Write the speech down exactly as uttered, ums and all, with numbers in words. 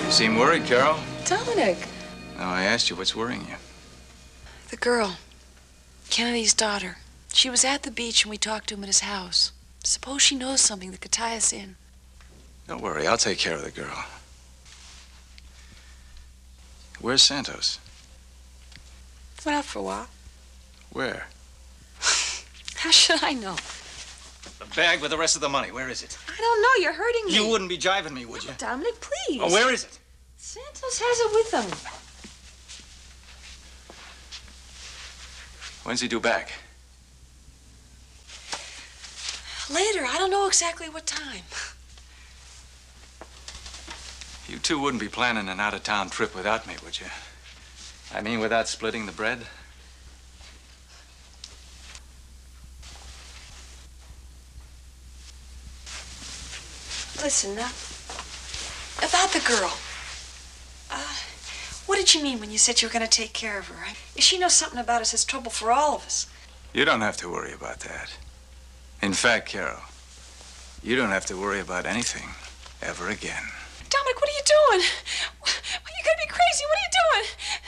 You seem worried, Carol. Dominic. No, I asked you what's worrying you. The girl. Kennedy's daughter. She was at the beach and we talked to him at his house. Suppose she knows something that could tie us in. Don't worry, I'll take care of the girl. Where's Santos? Went out for a while. Where? How should I know? The bag with the rest of the money, where is it? I don't know. You're hurting me. You wouldn't be jiving me, would you? Dominic, please. Oh, where is it? Santos has it with him. When's he due back? Later. I don't know exactly what time. You two wouldn't be planning an out-of-town trip without me, would you? I mean, without splitting the bread? Listen, uh, about the girl. Uh, what did you mean when you said you were going to take care of her? If she knows something about us, it's trouble for all of us. You don't have to worry about that. In fact, Carol, you don't have to worry about anything ever again. Dominic, what are you doing? Are you going to be crazy? What are you doing?